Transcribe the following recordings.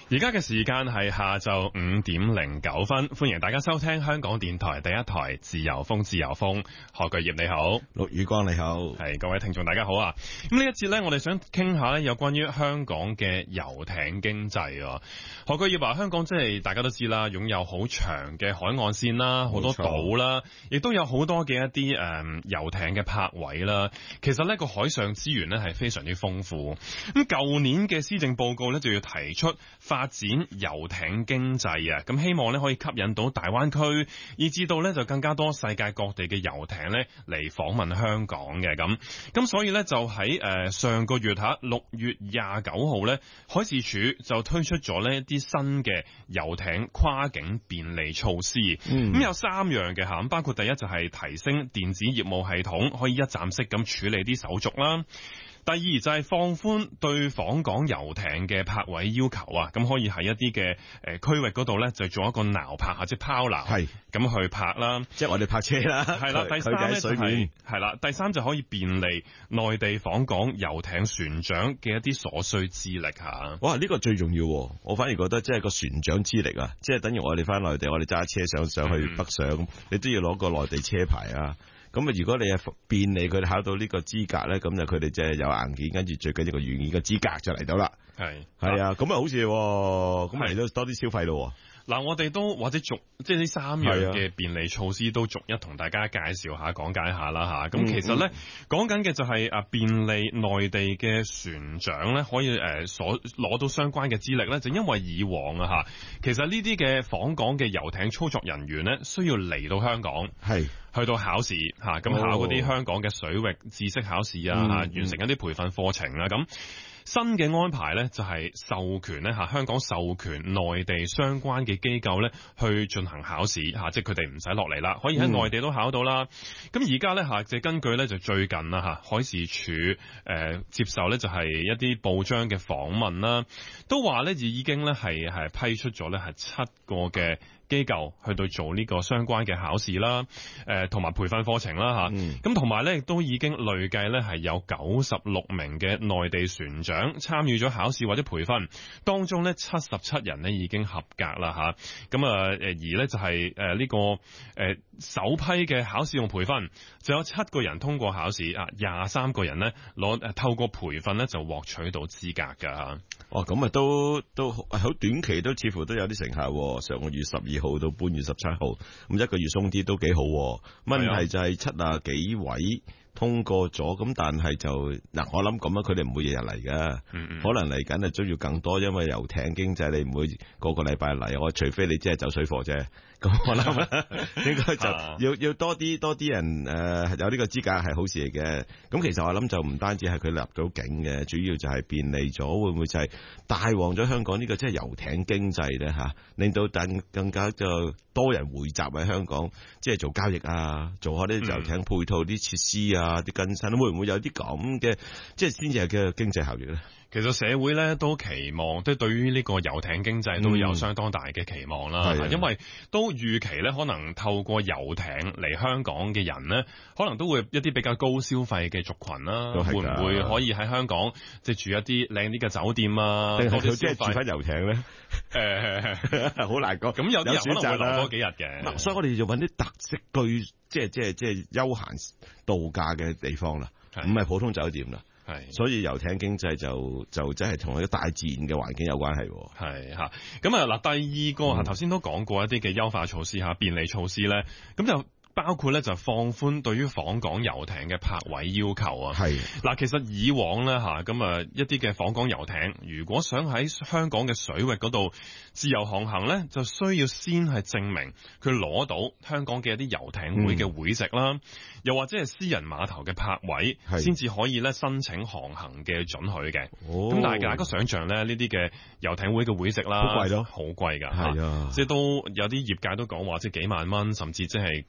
而家嘅時間係下晝5:09，歡迎大家收聽香港電台第一台自由風。何巨業你好， 陸宇光你好， 係各位聽眾大家好啊！咁呢一節呢，我哋想傾下呢有關於香港嘅遊艇經濟啊。何巨業話香港即係大家都知啦，擁有好長嘅海岸線啦，好多島啦，亦都有好多嘅一啲遊艇嘅泊位啦。其實呢個海上資源呢係非常之豐富。咁舊年嘅施政報告呢，就要提出發展遊艇經濟啊，咁希望呢可以吸引到大灣區，以至到呢就更加多世界各地嘅遊艇呢嚟訪問香港嘅咁所以呢，就喺上個月6月29號呢，海事處就推出咗呢一啲新嘅遊艇跨境便利措施。咁有3樣嘅咁包括第一就係提升電子業務系統，可以一站式咁處理啲手續啦。第二就係放寬對訪港遊艇嘅泊位要求啊，咁可以喺一啲嘅區域嗰度咧，就做一個錨泊即係拋錨，係咁去泊啦。即係我哋泊車啦。係啦，第三咧就係啦，第三就可以便利內地訪港遊艇船長嘅一啲所需資歷嚇。 哇！呢個最重要喎，我反而覺得即係個船長資歷啊，即係等於我哋翻內地，我哋揸車上去北上，你都要攞個內地車牌啊。咁啊，如果你係便利佢哋考到呢個資格咧，咁就佢哋即係有硬件，跟住最緊要個軟件嘅資格就嚟到啦。係啊，咁啊好似咁嚟到多啲消費咯。 嗱，我哋都或者即係呢3樣嘅便利措施都逐一同大家介紹下、講解下啦嚇。咁其實咧講緊嘅就係便利內地嘅船長咧可以所攞到相關嘅資歷咧，就因為以往啊嚇，其實呢啲嘅訪港嘅遊艇操作人員咧需要嚟到香港去到考試嚇，咁考嗰啲香港嘅水域知識考試啊，完成一啲培訓課程啦咁。新嘅安排咧就係授權咧香港授權內地相關嘅機構咧去進行考試即係佢哋唔使落嚟啦，可以喺內地都考到啦。咁而家咧就根據咧就最近啦海事處接受咧就係一啲報章嘅訪問啦，都話咧已經咧係批出咗咧係7個嘅機構去到做呢個相關嘅考試啦，同埋培訓課程啦咁同埋咧亦都已經累計咧係有96名嘅內地船長參與咗考試或者培訓，當中咧77人咧已經合格啦咁而咧就係呢個首批嘅考試用培訓，就有7個人通過考試23個人咧透過培訓咧就獲取到資格㗎嚇。 哦，咁啊都好短期都似乎都有啲成效。上個月12號到本月17號，咁1個月鬆啲都幾好。問題就係70幾位通過咗，咁但係就我諗咁樣佢哋唔會日日嚟噶，可能嚟緊啊，都要更多，因為遊艇經濟你唔會個個禮拜嚟，我除非你真係走水貨啫。咁我諗應該就要多啲人有呢個資格係好事嚟嘅。咁其實我諗就唔單止係佢入到境嘅，主要就係便利咗，會唔會就係帶旺咗香港呢個即係遊艇經濟咧令到更加就多人匯集喺香港，即係做交易啊，做下啲遊艇配套啲設施啊，啲更新，會唔會有啲咁嘅即係先至係嘅經濟效益咧？ 其實社會咧都期望，即係對於呢個遊艇經濟都有相當大嘅期望啦。因為都預期咧，可能透過遊艇嚟香港嘅人呢，可能都會一啲比較高消費嘅族群啦。會唔會可以喺香港即係住一啲靚啲嘅酒店啊？定係即係住翻遊艇咧？ 好難講。 咁有啲人可能會留多幾日嘅。 所以我哋就揾啲特色居，即係休閒度假嘅地方啦，唔係普通酒店啦。所以遊艇經濟就真係同一個大自然嘅環境有關係。 係嚇，咁啊嗱，第二個頭先都講過一啲嘅優化措施便利措施咧，咁就包括咧就放寬對於訪港遊艇嘅泊位要求啊。係嗱，其實以往咧咁一啲嘅訪港遊艇，如果想喺香港嘅水域嗰度自由航行咧，就需要先係證明佢攞到香港嘅一啲遊艇會嘅會籍啦。又或者係私人碼頭嘅泊位，先至可以咧申請航行嘅准許嘅。咁但係大家想象咧，呢啲嘅遊艇會嘅會籍啦，好貴咯，好貴㗎。係啊，即係都有啲業界都講話，即係幾萬蚊，甚至即係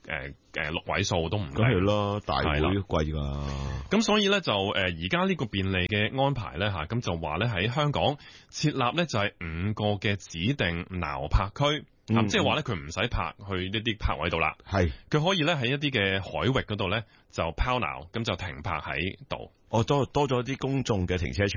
6位數都唔。咁係咯，大會貴㗎。咁所以咧就而家呢個便利嘅安排咧咁就話咧喺香港設立咧就係5個嘅指定錨泊區。即係話咧，佢唔使泊去呢啲泊位度啦，係佢可以咧喺一啲嘅海域嗰度咧就拋錨，咁就停泊喺度。 多咗啲公眾嘅停車場，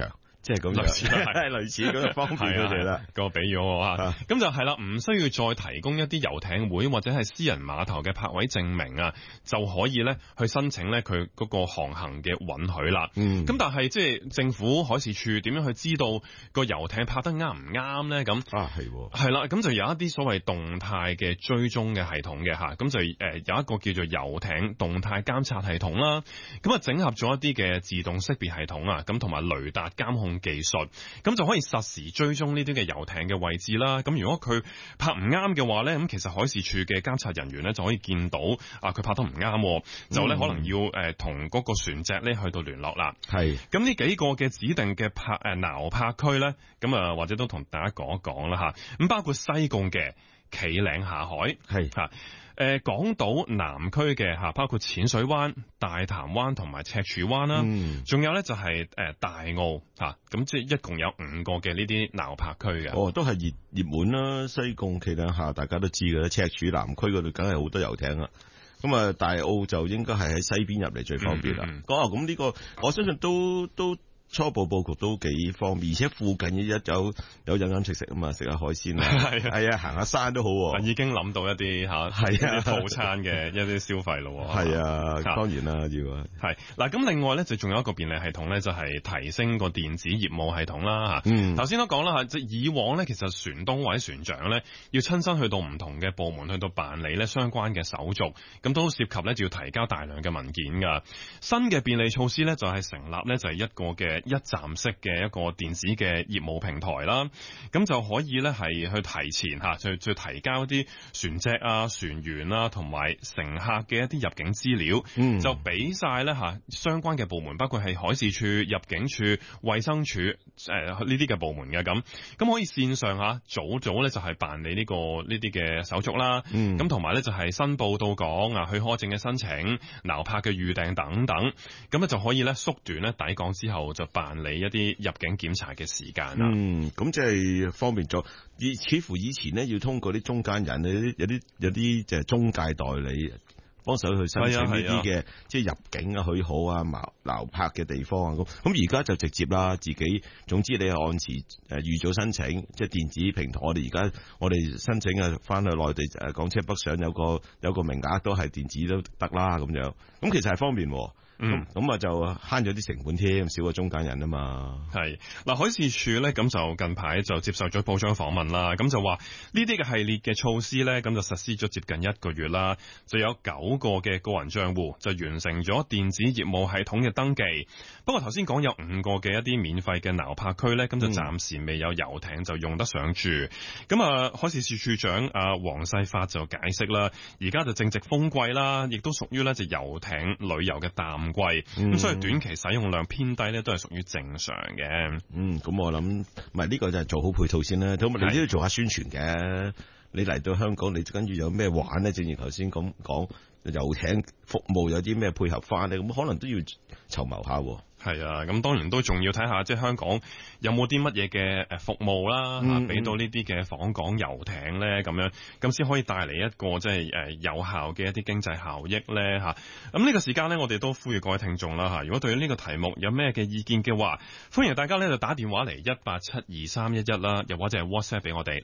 即係咁樣，類似咁就方便佢哋啦。 個比喻我啊，咁就係啦，唔需要再提供一啲遊艇會或者係私人碼頭嘅泊位證明啊，就可以咧去申請咧佢嗰個航行嘅允許啦。咁但係即係政府海事處點樣去知道個遊艇泊得啱唔啱咧？咁係啦，咁就有一啲所謂動態嘅追蹤嘅系統嘅嚇，咁就有一個叫做遊艇動態監察系統啦。咁啊整合咗一啲嘅自動識別系統啊，咁同埋雷達監控技術，咁就可以實時追蹤呢啲嘅遊艇嘅位置啦。咁如果佢泊唔啱嘅話咧，咁其實海事處嘅監察人員咧就可以見到啊，佢泊得唔啱，就咧可能要同嗰個船隻咧去到聯絡啦。係，咁呢幾個嘅指定嘅錨泊區咧，咁啊或者都同大家講一講啦嚇。咁包括西貢嘅企嶺下海，係嚇。港島南區嘅嚇，包括淺水灣、大潭灣同埋赤柱灣啦，仲有咧就係大澳嚇，咁即係一共有5個嘅呢啲錨泊區嘅。哦，都係熱門啦，西貢企嶺下大家都知嘅啦，赤柱南區嗰度梗係好多遊艇啦。咁啊，大澳就應該係喺西邊入嚟最方便啦。咁呢個我相信都初步佈局都幾方便，而且附近有飲飲食食啊嘛，食下海鮮啊，係啊，行下山都好。已經諗到一啲啲套餐嘅一啲消費咯。係啊，當然啦，要係嗱。咁另外咧就仲有一個便利系統咧，就係提升個電子業務系統啦嚇。頭先都講啦嚇，即係以往咧其實船東或者船長咧要親身去到唔同嘅部門去到辦理咧相關嘅手續，咁都涉及咧就要提交大量嘅文件㗎。新嘅便利措施咧就係成立咧就係一個嘅一站式嘅一個電子嘅業務平台啦，咁就可以咧係去提前嚇，去提交啲船隻啊、船員啊同埋乘客嘅一啲入境資料，就俾晒咧嚇相關嘅部門，包括係海事處、入境處、衛生署呢啲嘅部門嘅咁可以線上嚇早咧就係辦理呢啲嘅手續啦，咁同埋咧就係申報到港啊、許可證嘅申請、錨泊嘅預訂等等，咁咧就可以咧縮短咧抵港之後就辦理一啲入境檢查嘅時間啦。咁即係方便咗。似乎以前咧要通過啲中間人，有啲就係中介代理幫手去申請呢啲嘅，即係入境啊、許可啊、錨泊嘅地方啊。咁而家就直接啦，自己總之你係按時預早申請，即係電子平台。我哋申請啊，翻去內地港車北上有個名額都係電子都得啦咁樣。咁其實係方便。咁啊就慳咗啲成本添，少個中間人啊嘛。係嗱，海事處咧咁就近排就接受咗報章訪問啦，咁就話呢啲嘅系列嘅措施咧，咁就實施咗接近1個月啦，就有9個嘅個人賬戶就完成咗電子業務系統嘅登記。不過頭先講有5個嘅一啲免費嘅錨泊區咧，咁就暫時未有遊艇就用得上住。咁啊，海事處處長黃世發就解釋啦，而家就正值風季啦，亦都屬於咧就遊艇旅遊嘅淡季，咁所以短期使用量偏低咧，都係屬於正常嘅。咁我諗，唔係呢個就係做好配套先啦。咁你都要做下宣傳嘅。你嚟到香港，你跟住有咩玩咧？正如頭先咁講，遊艇服務有啲咩配合翻咧？咁可能都要籌謀下。係啊，咁當然都仲要睇下，即係香港有冇啲乜嘢嘅服務啦，俾到呢啲嘅訪港遊艇咧，咁先可以帶嚟一個即係有效嘅一啲經濟效益咧嚇。咁呢個時間咧，我哋都呼籲各位聽眾啦嚇，如果對呢個題目有咩嘅意見嘅話，歡迎大家咧就打電話嚟1872311啦，又或者係 WhatsApp 俾我哋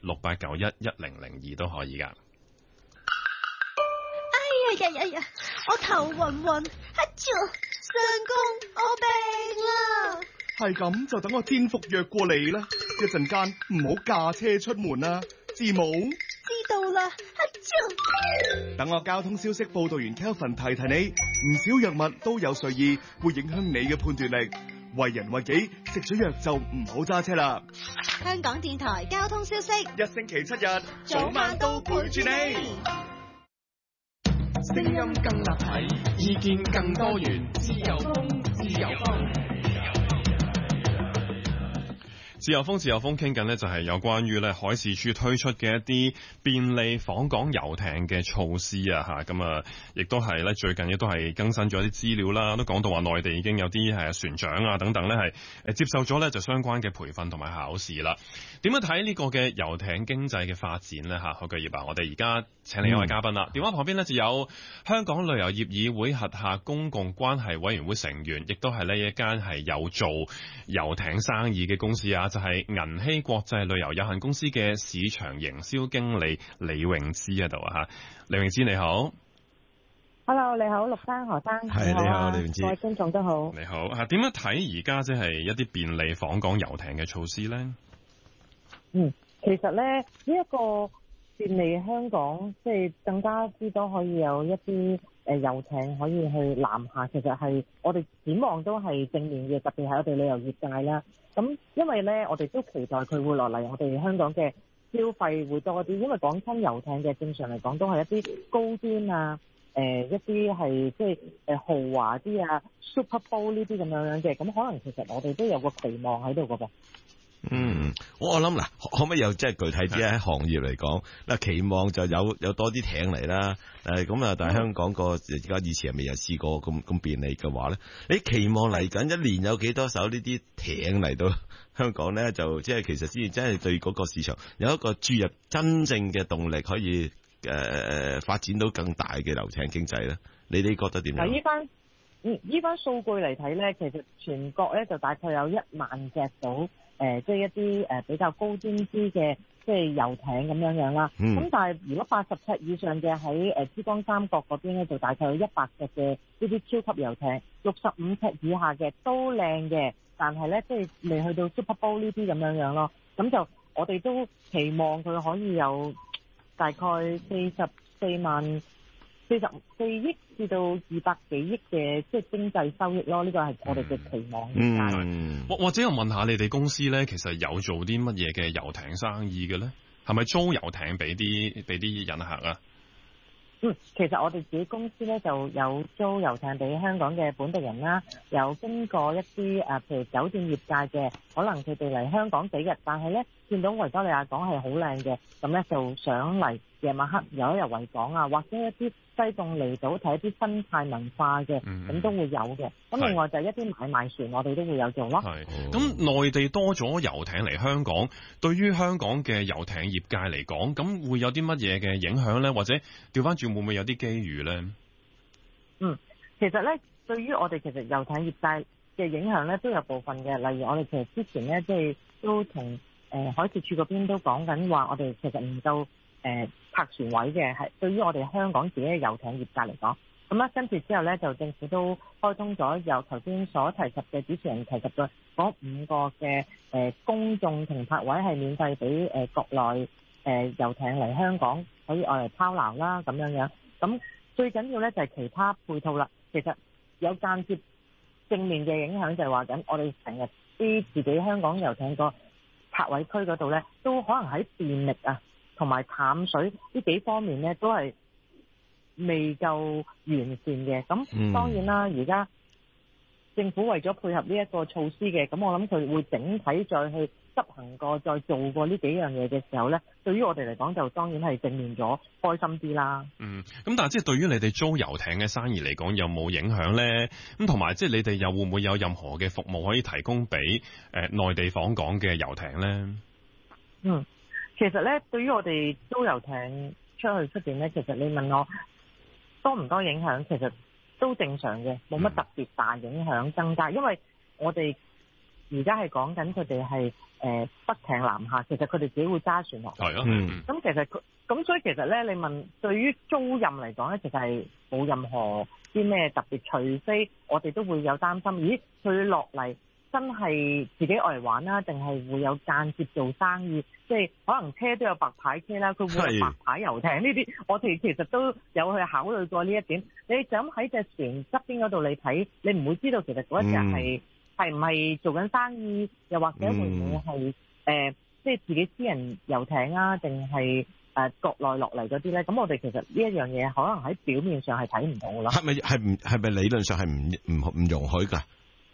68911002都可以噶。 呀！我頭暈暈，相公，我病啦！ 係咁就等我天福約過你啦，一陣間唔好駕車出門啦，知冇？ 知道啦， 等我交通消息報道員 Kelvin 提提你，唔少藥物都有睡意，會影響你嘅判斷力。為人為己，食咗藥就唔好揸車啦。 香港電台交通消息， 一星期7日，早晚都陪住你。 聲音更立體，意見更多元，自由風，自由風。 自由風傾緊呢，就係有關於咧海事處推出嘅一啲便利訪港遊艇嘅措施啊嚇，咁啊亦都係咧最近亦都係更新咗啲資料啦，都講到話內地已經有啲船長啊等等咧係接受咗咧就相關嘅培訓同埋考試啦。點樣睇呢個嘅遊艇經濟嘅發展呢？嚇？何巨業啊，我哋而家請嚟一位嘉賓啦，電話旁邊呢，就有香港旅遊業議會轄下公共關係委員會成員，亦都係呢一間係有做遊艇生意嘅公司啊，就係銀禧國際旅遊有限公司嘅市場營銷經理李詠芝喺度啊嚇。李詠芝你好。 Hello， 你好，陸生何生， 係你好，李詠芝， 各位觀眾都好。 你好嚇，點樣睇而家即係一啲便利訪港遊艇嘅措施咧？ 其實咧呢一個便利香港，即係更加之多可以有一啲遊艇可以去南下，其實係我哋展望都係正面嘅，特別係我哋旅遊業界啦。咁因為咧，我哋都期待佢會落嚟我哋香港嘅消費會多啲，因為講親遊艇嘅正常嚟講都係一啲高端啊，一啲係即係豪華啲啊 Super Bowl 呢啲咁樣嘅，咁可能其實我哋都有個期望喺度噶噃。 我諗嗱，可唔可以有即係具體啲喺行業嚟講嗱？期望就有多啲艇嚟啦，咁啊，但係香港個而家以前係未有試過咁便利嘅話咧，你期望嚟緊一年有幾多艘呢啲艇嚟到香港咧？就即係其實先至真係對嗰個市場有一個注入真正嘅動力，可以發展到更大嘅遊艇經濟咧？你哋覺得點樣？ 呢班數據嚟睇咧，其實全國咧就大概有1萬隻到。即係一啲比較高端啲嘅即係遊艇咁樣啦。咁但係如果80尺以上嘅喺珠江三角嗰邊咧，就大概有100隻嘅呢啲超級遊艇。65尺以下嘅都靚嘅，但係咧即係未去到 Super Bowl 呢啲咁樣咯。咁就我哋都期望佢可以有大概44億至到200幾億嘅即係經濟收益咯，呢個係我哋嘅期望。 或者我問下你哋公司咧，其實有做啲乜嘢嘅遊艇生意嘅咧？係咪租遊艇俾啲人客啊？ 其實我哋自己公司咧就有租遊艇俾香港嘅本地人啦，有經過一啲譬如酒店業界嘅，可能佢哋嚟香港幾日，但係咧見到維多利亞港係好靚嘅，咁咧就想嚟夜晚黑遊一遊維港啊，或者一啲西貢離島睇一啲生態文化嘅，咁都會有嘅。咁另外就係一啲買賣船，我哋都會有做咯。 咁內地多咗遊艇嚟香港，對於香港嘅遊艇業界嚟講，咁會有啲乜嘢嘅影響咧？或者調翻轉會唔會有啲機遇咧？ 其實咧，對於我哋其實遊艇業界嘅影響咧，都有部分嘅。例如我哋其實之前咧，即係都同海事處嗰邊都講緊話，我哋其實唔夠泊船位嘅，係對於我哋香港自己嘅遊艇業界嚟講。咁咧跟住之後咧，就政府都開通咗由頭先所提及嘅主持人提及嘅嗰5個嘅公眾停泊位係免費俾國內遊艇嚟香港可以嚟拋錨啦咁樣。咁最緊要咧就係其他配套啦。其實有間接正面嘅影響就係話緊，我哋成日啲自己香港遊艇個泊位區嗰度咧，都可能喺電力啊同埋淡水呢幾方面咧，都係未夠完善嘅。咁當然啦，而家政府為咗配合呢一個措施嘅，咁我諗佢會整體再去執行過、再做過呢幾樣嘢嘅時候咧，對於我哋嚟講就當然係正面咗，開心啲啦。 咁但係即係對於你哋租遊艇嘅生意嚟講，有冇影響咧？咁同埋即係你哋又會唔會有任何嘅服務可以提供俾內地訪港嘅遊艇咧？ 其實咧，對於我哋租遊艇出邊咧，其實你問我多唔多影響，其實都正常嘅，冇乜特別大影響增加，因為我哋而家係講緊佢哋係北艇南下，其實佢哋自己會揸船落嚟。咁其實咁所以其實咧，你問對於租賃嚟講咧，其實係冇任何啲咩特別，除非我哋都會有擔心，咦佢落嚟真係自己愛嚟玩啦，定係會有間接做生意？即係可能車都有白牌車啦，佢會有白牌遊艇呢啲，我哋其實都有去考慮過呢一點。你就咁喺隻船側邊嗰度你睇，你唔會知道其實嗰一隻係唔係做緊生意，又或者會唔會係即係自己私人遊艇啊，定係國內落嚟嗰啲咧？咁我哋其實呢一樣嘢可能喺表面上係睇唔到咯。 係咪理論上係唔容許㗎？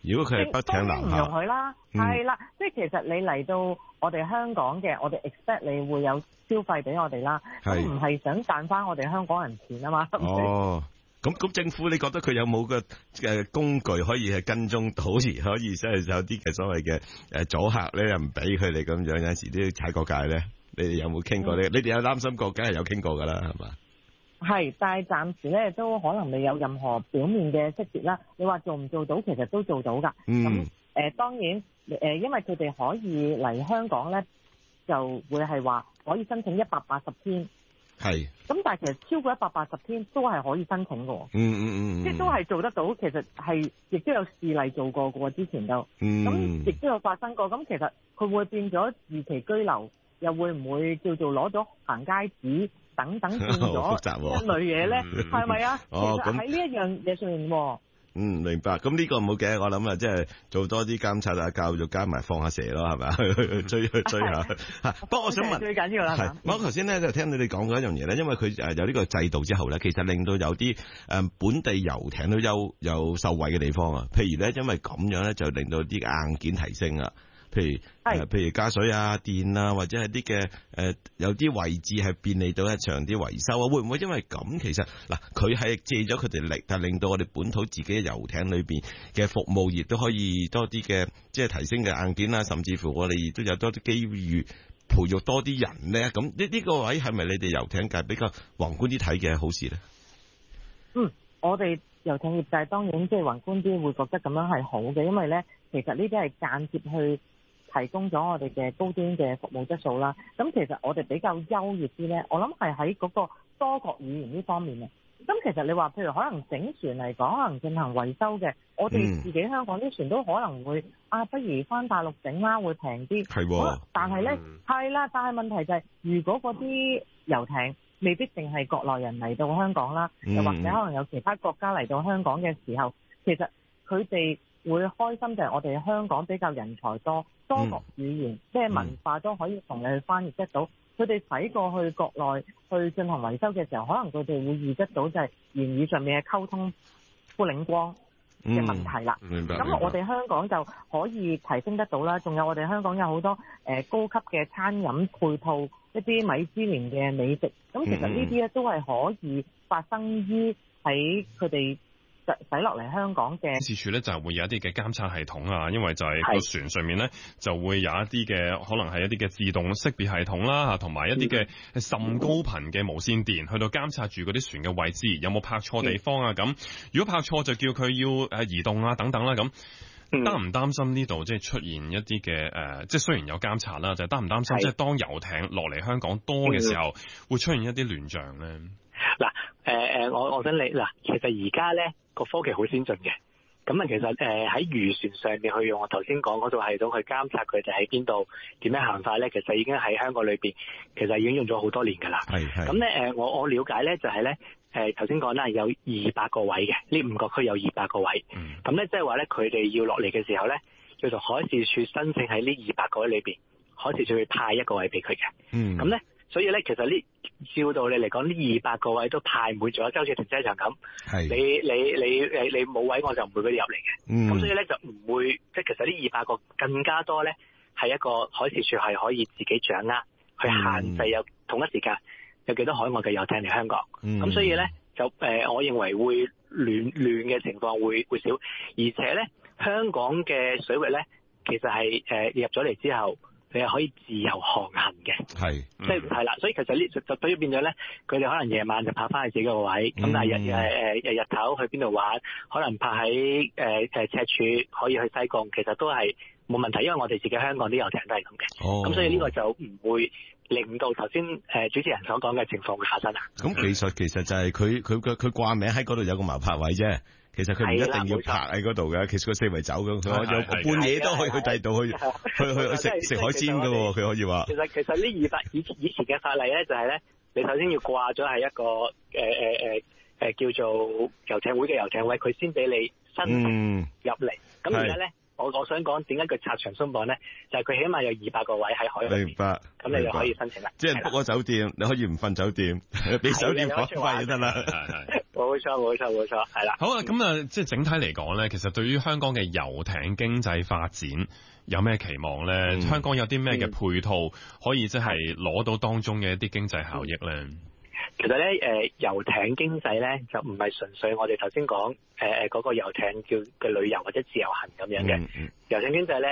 如果佢係北艇南下， 當然唔容許啦，係啦，即係其實你嚟到我哋香港嘅，我哋 expect 你會有消費俾我哋啦，咁唔係想賺翻我哋香港人錢啊嘛。 哦，咁政府你覺得佢有冇個工具可以係跟蹤到，而可以即係有啲嘅所謂嘅阻嚇咧，又唔俾佢哋咁樣，有陣時都要踩過界咧？你哋有冇傾過呢？你哋有擔心過，梗係有傾過噶啦，係嘛？係， 但係暫時咧都可能未有任何表面嘅識別啦。你話做唔做到，其實都做到㗎。咁當然因為佢哋可以嚟香港咧，就會係話可以申請180天。係。咁但係其實超過180天都係可以申請㗎。即係都係做得到。其實係亦都有事例做過㗎喎，之前都。咁亦都有發生過。咁其實佢會變咗預期居留，又會唔會叫做攞咗行街紙？等等變咗一類嘢咧，係咪啊？其實喺呢一樣嘢上面喎。明白。咁呢個冇嘅，我諗啊，即係做多啲監察啊、教育加埋放下蛇咯，係咪？去追下。不過我想問，最緊要啦。係。我頭先咧就聽你哋講過一樣嘢咧，因為佢有呢個制度之後咧，其實令到有啲本地遊艇都有受惠嘅地方啊。譬如咧，因為咁樣咧，就令到啲硬件提升啊。譬如加水啊、電啊，或者係啲嘅有啲位置係便利到一場啲維修啊，會唔會因為咁其實嗱佢係借咗佢哋力，但係令到我哋本土自己嘅遊艇裏邊嘅服務業都可以多啲嘅即係提升嘅硬件啊，甚至乎我哋亦都有多啲機遇培育多啲人咧。咁呢個位係咪你哋遊艇界比較宏觀啲睇嘅好事咧？我哋遊艇業界當然即係宏觀啲會覺得咁樣係好嘅，因為咧其實呢啲係間接去提供咗我哋嘅高端嘅服務質素啦。咁其實我哋比較優越啲咧，我諗係喺嗰個多國語言呢方面啊。咁其實你話譬如可能整船嚟講，可能進行維修嘅，我哋自己香港啲船都可能會不如翻大陸整啦，會平啲。係喎。但係咧係啦，但係問題就係，如果嗰啲遊艇未必淨係國內人嚟到香港啦，又或者可能有其他國家嚟到香港嘅時候，其實佢哋會開心就係我哋香港比較人才多，多國語言，即係文化都可以同你去翻譯得到。佢哋駛過去國內去進行維修嘅時候，可能佢哋會遇得到就係言語上面嘅溝通孤零光嘅問題啦。咁我哋香港就可以提升得到啦。仲有我哋香港有好多高級嘅餐飲配套，一啲米芝蓮嘅美食。咁其實呢啲咧都係可以發生於喺佢哋駛落嚟香港嘅辦事處咧，就係會有一啲嘅監測系統啊，因為就係個船上面咧就會有一啲嘅可能係一啲嘅自動識別系統啦，同埋一啲嘅甚高頻嘅無線電去到監察住嗰啲船嘅位置有冇泊錯地方啊。咁如果泊錯就叫佢要移動啊等等啦。咁擔唔擔心呢度即係出現一啲嘅即係雖然有監察啦，就係擔唔擔心即係當遊艇落嚟香港多嘅時候會出現一啲亂象咧？ 嗱，我想你嗱，其實而家咧個科技好先進嘅，咁啊其實喺漁船上面去用我頭先講嗰套系統去監察佢哋喺邊度點樣行法咧，其實已經喺香港裏邊其實已經用咗好多年㗎啦。咁咧我了解咧就係咧頭先講啦，有200個位嘅，呢5個區有200個位。咁咧即係話咧佢哋要落嚟嘅時候咧，叫做海事處申請喺呢200個位裏邊，海事處會派1個位俾佢嘅。咁咧所以咧其實照道理嚟講，呢200個位都派滿咗，即係好似停車場咁。你冇位我就唔會俾你入嚟嘅。咁所以咧就唔會，即係其實呢200個更加多咧，係一個海事處係可以自己掌握去限制有同一時間有幾多海外嘅遊艇嚟香港。咁所以咧就我認為會亂嘅情況會少，而且咧香港嘅水域咧其實係入咗嚟之後，你係可以自由航行嘅，即係係啦，所以其實就對於變咗咧，佢哋可能夜晚就泊翻去自己個位，咁但係日頭去邊度玩，可能泊喺赤柱，可以去西貢，其實都係冇問題，因為我哋自己香港啲遊艇都係咁嘅，咁所以呢個就唔會令到頭先主持人所講嘅情況會發生啦。咁其實就係佢掛名喺嗰度有個錨泊位啫。其實佢唔一定要泊喺嗰度嘅，其實佢四圍走嘅，佢有半夜都可以去第二度去食海鮮嘅喎，佢可以話。其實呢以前嘅法例咧，就係咧，你首先要掛咗係一個叫做遊艇會嘅遊艇位，佢先俾你申請入嚟。咁而家咧，我想講點解佢拆牆鬆綁咧，就係佢起碼有200個位喺海裏面。明白。咁你就可以申請啦。即係 book 咗酒店，你可以唔瞓酒店，俾酒店房翻就得啦。 冇錯，係啦。 好啊，咁啊，即係整體嚟講咧，其實對於香港嘅遊艇經濟發展有咩期望咧？香港有啲咩嘅配套可以即係攞到當中嘅一啲經濟效益咧？ 其實咧，遊艇經濟咧就唔係純粹我哋頭先講嗰個遊艇叫嘅旅遊或者自由行咁樣嘅。遊艇經濟咧